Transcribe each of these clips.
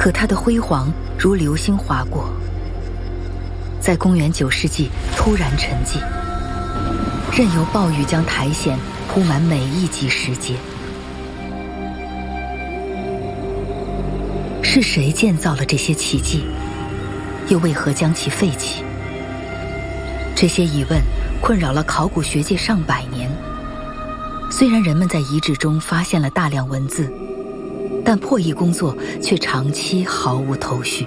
可它的辉煌如流星划过，在公元9世纪突然沉寂，任由暴雨将苔藓铺满每一级石阶。是谁建造了这些奇迹？又为何将其废弃？这些疑问困扰了考古学界上百年。虽然人们在遗址中发现了大量文字，但破译工作却长期毫无头绪。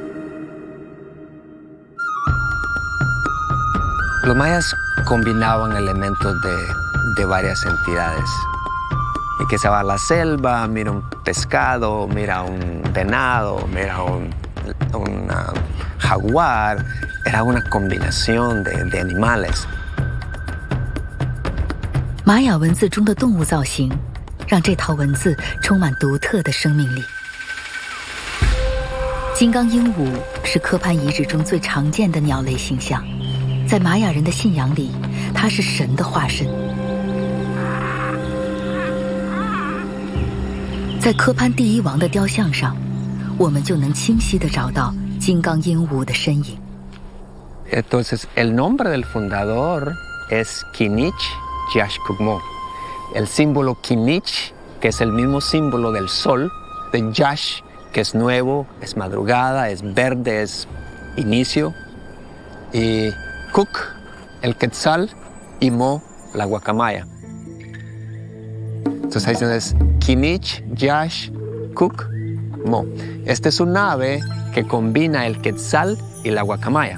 Los mayas combinaban elementos de varias entidades. Y que se va a la selva, mira un pescado, mira un venado, mira un jaguar. Era una combinación de animales. 玛雅文字中的动物造型，让这套文字充满独特的生命力。金刚鹦鹉是科潘遗址中最常见的鸟类形象，在玛雅人的信仰里，它是神的化身。在科潘第一王的雕像上，我们就能清晰地找到金刚鹦鹉的身影。 Entonces, el nombre del fundador es Kinich Yashkugmo. El símbolo Kinich, que es el mismo símbolo del sol, de Yash, que es nuevo, es madrugada, es verde, es inicio, y Kuk, el Quetzal, y Mo, la guacamaya. Entonces ahí es Kinich, Yash, Kuk, Mo. Esta es un ave que combina el Quetzal y la guacamaya.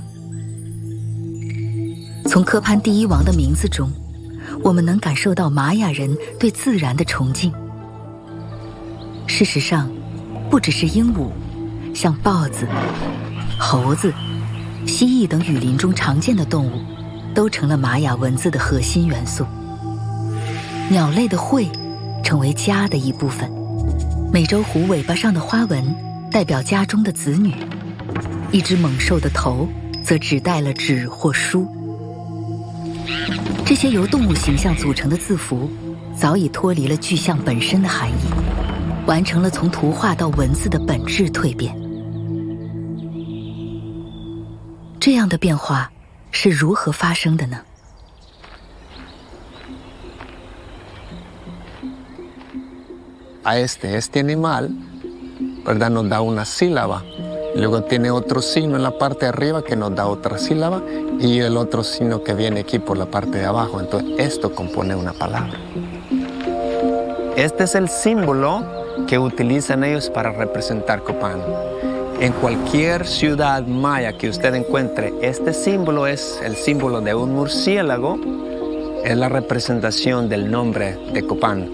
从科潘第一王的名字中，我们能感受到玛雅人对自然的崇敬。事实上，不只是鹦鹉，像豹子、猴子、蜥蜴等雨林中常见的动物，都成了玛雅文字的核心元素。鸟类的喙成为家的一部分，美洲虎尾巴上的花纹代表家中的子女，一只猛兽的头则指代了纸或书。这些由动物形象组成的字符，早已脱离了具象本身的含义，完成了从图画到文字的本质蜕变。这样的变化是如何发生的呢 ？A este animal, ¿verdad? Nos da una sílaba. Luego tiene otro signo en la parte de arriba que nos da otra sílaba y el otro signo que viene aquí por la parte de abajo. Entonces, esto compone una palabra. Este es el símbolo que utilizan ellos para representar Copán. En cualquier ciudad maya que usted encuentre, este símbolo es el símbolo de un murciélago, es la representación del nombre de Copán.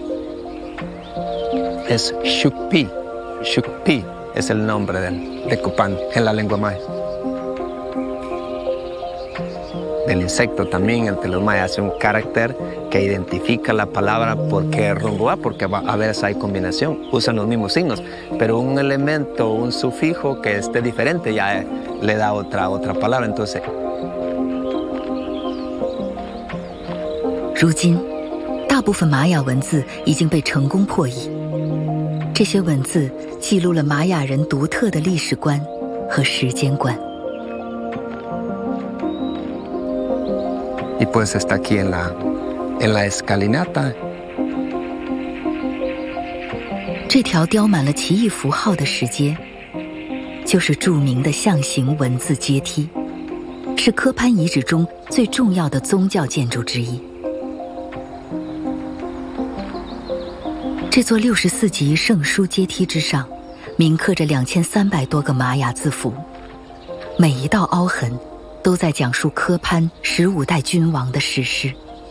Es Shukpi. Shukpi es el nombre de Copán en la lengua maya. Del insecto también entre los mayas hace un carácter que identifica la palabra porque rumbo a, porque a veces hay combinación, usan los mismos signos, pero un elemento, un sufijo que esté diferente ya le da otra palabra. Entonces, 如今，大部分玛雅文字已经被成功破译。这些文字记录了玛雅人独特的历史观和时间观。 Y pues está aquí en la escalinata. 这条雕满了奇异符号的石阶，就是著名的象形文字阶梯，是科潘遗址中最重要的宗教建筑之一。这座64级圣书阶梯之上，铭刻着2300多个玛雅字符，每一道凹痕都在讲述科潘15代君王的史诗。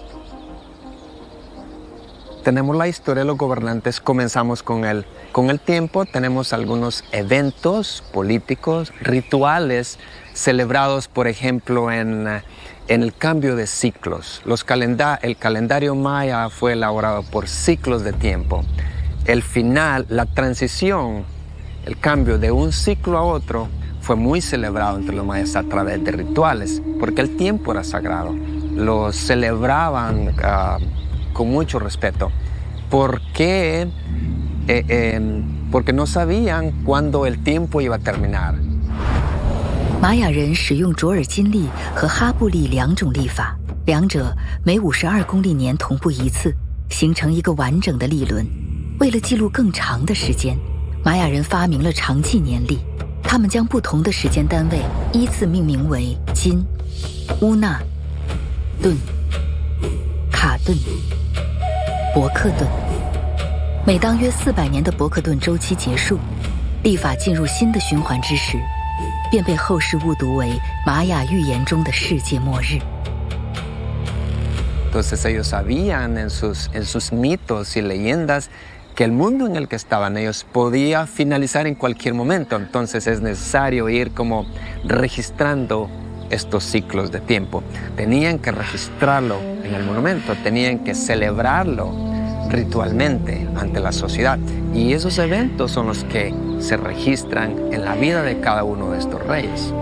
Tenemos la historia de los gobernantes, comenzamos con el tiempo, tenemos algunos eventos políticos, rituales celebrados, por ejemplo, en el cambio de ciclos. El calendario maya fue elaborado por ciclos de tiempo. El final, la transición, el cambio de un ciclo a otro fue muy celebrado entre los mayas a través de rituales, porque el tiempo era sagrado. Lo celebraban con mucho respeto. ¿Por qué porque no sabían cuándo el tiempo iba a terminar. 玛雅人使用卓尔金历和哈布历2种历法，两者每52公历年同步一次，形成一个完整的历轮。为了记录更长的时间，玛雅人发明了长纪年历，他们将不同的时间单位依次命名为金、乌纳、顿、卡顿、伯克顿。每当约400年的伯克顿周期结束，历法进入新的循环之时，便被后世误读为玛雅预言中的世界末日。 Entonces ellos sabían en sus mitos y leyendas que el mundo en el que estaban ellos podía finalizar en cualquier momento. Entonces es necesario ir como registrando estos ciclos de tiempo. Tenían que registrarlo en el monumento, tenían que celebrarlo ritualmente ante la sociedad. Y esos eventos son los que se registran en la vida de cada uno de estos reyes.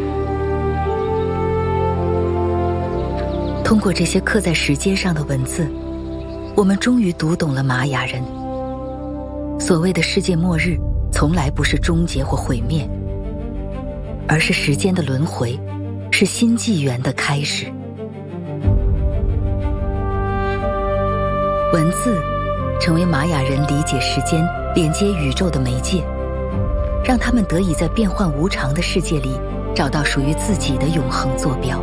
通过这些刻在石阶上的文字，我们终于读懂了玛雅人。所谓的世界末日，从来不是终结或毁灭，而是时间的轮回，是新纪元的开始。文字成为玛雅人理解时间、连接宇宙的媒介，让他们得以在变幻无常的世界里找到属于自己的永恒坐标。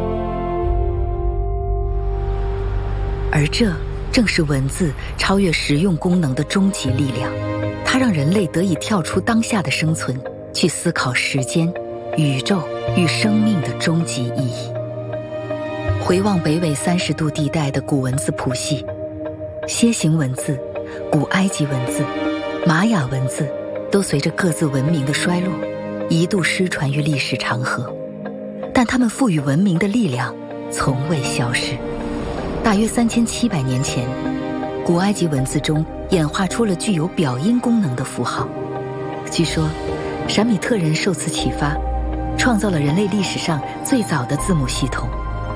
而这正是文字超越实用功能的终极力量，它让人类得以跳出当下的生存，去思考时间、宇宙与生命的终极意义。回望北纬30度地带的古文字谱系，楔形文字、古埃及文字、玛雅文字都随着各自文明的衰落，一度失传于历史长河，但它们赋予文明的力量从未消失。大约3700年前，古埃及文字中演化出了具有表音功能的符号。据说，闪米特人受此启发，创造了人类历史上最早的字母系统。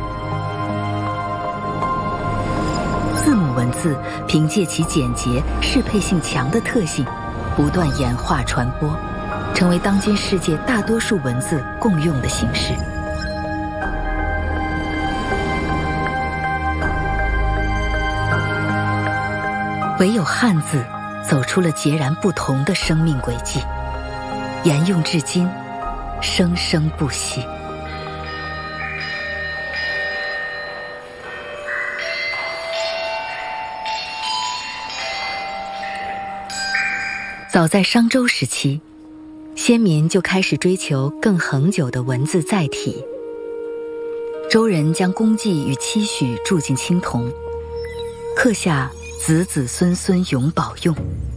字母文字凭借其简洁、适配性强的特性，不断演化传播，成为当今世界大多数文字共用的形式。唯有汉字走出了截然不同的生命轨迹，沿用至今，生生不息。早在商周时期，先民就开始追求更恒久的文字载体。周人将公祭与期许铸进青铜，刻下子子孙孙永保用。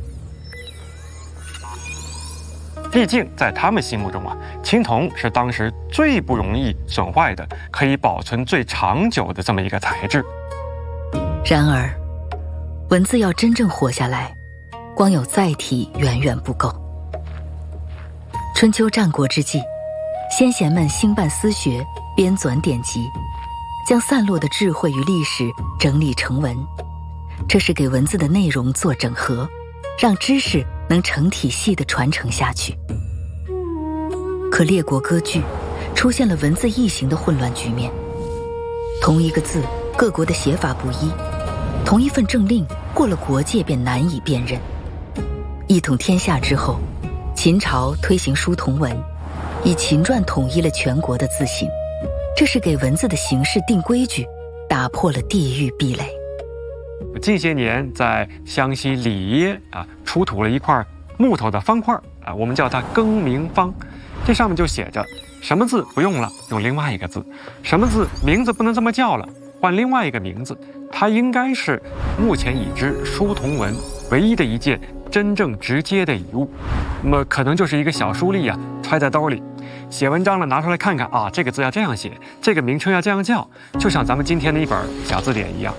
毕竟在他们心目中青铜是当时最不容易损坏的，可以保存最长久的这么一个材质。 然而，文字要真正活下来，光有载体远远不够。春秋战国之际，先贤们兴办私学，编纂典籍，将散落的智慧与历史整理成文。这是给文字的内容做整合，让知识能成体系地传承下去。可列国割据，出现了文字异形的混乱局面。同一个字，各国的写法不一；同一份政令，过了国界便难以辨认。一统天下之后，秦朝推行书同文，以秦篆统一了全国的字形，这是给文字的形式定规矩，打破了地域壁垒。 近些年在湘西里耶出土了一块木头的方块我们叫它更名方，这上面就写着什么字不用了，用另外一个字；什么字名字不能这么叫了，换另外一个名字。它应该是目前已知书同文唯一的一件真正直接的遗物。那么可能就是一个小书吏揣在兜里，写文章了拿出来看看这个字要这样写，这个名称要这样叫，就像咱们今天的一本小字典一样。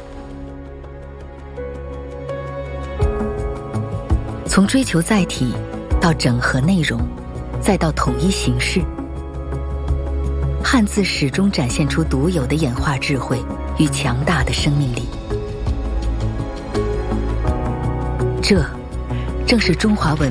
从追求载体到整合内容，再到统一形式，汉字始终展现出独有的演化智慧与强大的生命力。这正是中华文